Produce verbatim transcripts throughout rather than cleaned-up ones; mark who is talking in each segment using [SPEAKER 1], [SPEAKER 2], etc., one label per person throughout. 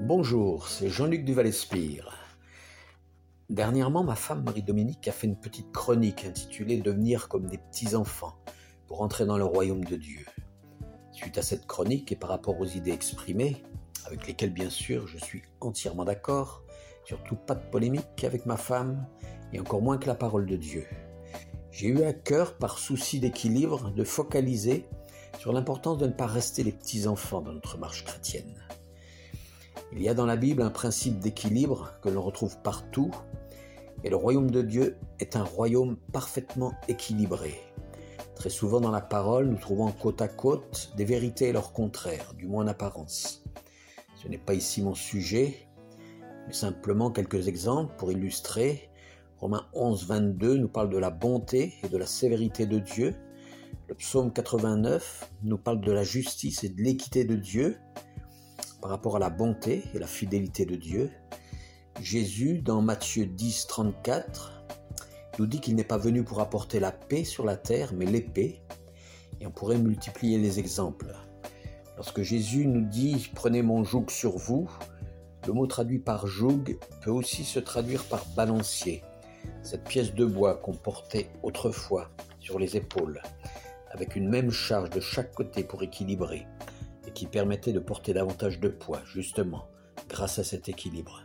[SPEAKER 1] Bonjour, c'est Jean-Luc Duval-Espire. Dernièrement, ma femme Marie-Dominique a fait une petite chronique intitulée « Devenir comme des petits-enfants pour entrer dans le royaume de Dieu ». Suite à cette chronique et par rapport aux idées exprimées, avec lesquelles bien sûr je suis entièrement d'accord, surtout pas de polémique avec ma femme et encore moins que la parole de Dieu, j'ai eu à cœur, par souci d'équilibre, de focaliser sur l'importance de ne pas rester les petits-enfants dans notre marche chrétienne. Il y a dans la Bible un principe d'équilibre que l'on retrouve partout, et le royaume de Dieu est un royaume parfaitement équilibré. Très souvent dans la parole, nous trouvons côte à côte des vérités et leurs contraires, du moins en apparence. Ce n'est pas ici mon sujet, mais simplement quelques exemples pour illustrer. Romains onze, vingt-deux nous parle de la bonté et de la sévérité de Dieu. Le psaume quatre-vingt-neuf nous parle de la justice et de l'équité de Dieu par rapport à la bonté et la fidélité de Dieu. Jésus, dans Matthieu dix, trente-quatre, nous dit qu'il n'est pas venu pour apporter la paix sur la terre, mais l'épée. Et on pourrait multiplier les exemples. Lorsque Jésus nous dit « Prenez mon joug sur vous », le mot traduit par joug peut aussi se traduire par balancier. Cette pièce de bois qu'on portait autrefois sur les épaules, avec une même charge de chaque côté pour équilibrer, et qui permettait de porter davantage de poids, justement, grâce à cet équilibre.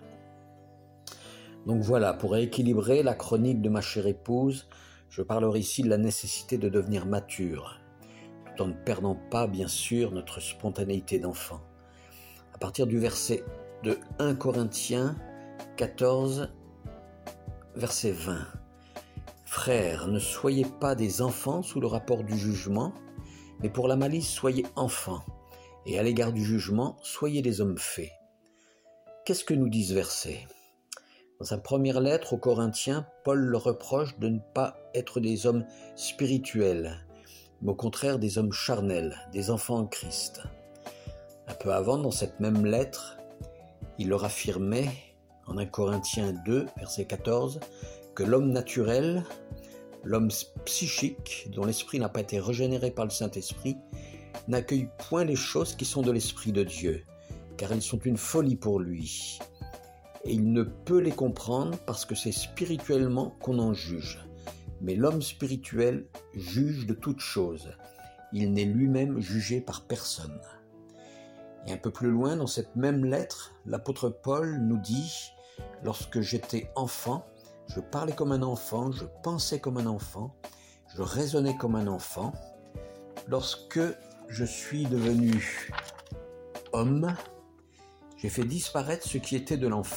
[SPEAKER 1] Donc voilà, pour équilibrer la chronique de ma chère épouse, je parlerai ici de la nécessité de devenir mature, tout en ne perdant pas, bien sûr, notre spontanéité d'enfant. À partir du verset de premier Corinthiens quatorze, verset vingt. « Frères, ne soyez pas des enfants sous le rapport du jugement, mais pour la malice soyez enfants, et à l'égard du jugement, soyez des hommes faits. » Qu'est-ce que nous dit ce verset ? Dans sa première lettre aux Corinthiens, Paul leur reproche de ne pas être des hommes spirituels, mais au contraire des hommes charnels, des enfants en Christ. Un peu avant, dans cette même lettre, il leur affirmait, en premier Corinthiens deux, verset quatorze, que l'homme naturel, l'homme psychique, dont l'esprit n'a pas été régénéré par le Saint-Esprit, n'accueille point les choses qui sont de l'Esprit de Dieu, car elles sont une folie pour lui. Et il ne peut les comprendre parce que c'est spirituellement qu'on en juge. Mais l'homme spirituel juge de toutes choses. Il n'est lui-même jugé par personne. Et un peu plus loin, dans cette même lettre, l'apôtre Paul nous dit « Lorsque j'étais enfant, je parlais comme un enfant, je pensais comme un enfant, je raisonnais comme un enfant. Lorsque je suis devenu homme, j'ai fait disparaître ce qui était de l'enfant. »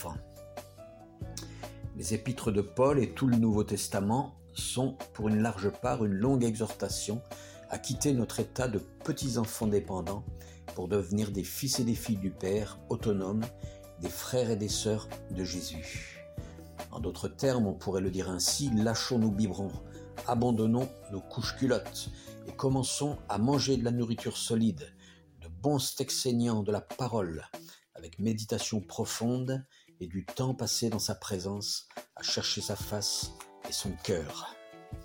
[SPEAKER 1] Les épîtres de Paul et tout le Nouveau Testament sont, pour une large part, une longue exhortation à quitter notre état de petits enfants dépendants pour devenir des fils et des filles du Père, autonomes, des frères et des sœurs de Jésus. En d'autres termes, on pourrait le dire ainsi, lâchons nos biberons, abandonnons nos couches culottes et commençons à manger de la nourriture solide, de bons steaks saignants de la parole, avec méditation profonde et du temps passé dans sa présence à chercher sa face et son cœur.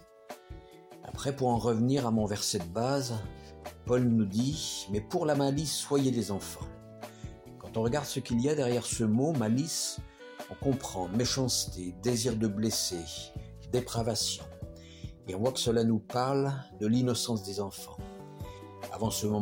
[SPEAKER 1] Après, pour en revenir à mon verset de base, Paul nous dit « Mais pour la malice, soyez des enfants ». Quand on regarde ce qu'il y a derrière ce mot « malice », on comprend méchanceté, désir de blesser, dépravation. Et on voit que cela nous parle de l'innocence des enfants. Avant ce moment